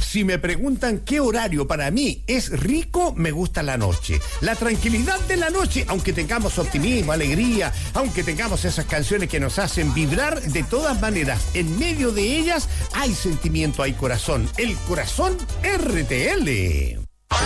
si me preguntan qué horario para mí es rico, me gusta la noche. La tranquilidad de la noche, aunque tengamos optimismo, alegría, aunque tengamos esas canciones que nos hacen vibrar, de todas maneras, en medio de ellas hay sentimiento, hay corazón. El corazón RTL.